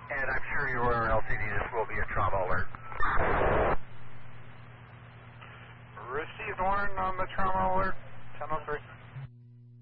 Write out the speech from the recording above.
And I'm sure you're aware, LTD, this will be a trauma alert. Received one on the trauma alert, 1003.